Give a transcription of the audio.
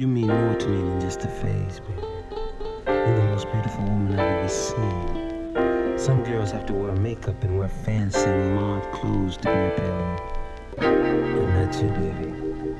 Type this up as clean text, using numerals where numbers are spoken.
You mean more to me than just a phase, baby. You're the most beautiful woman I've ever seen. Some girls have to wear makeup and wear fancy mauve clothes to be appealing. But not you, baby.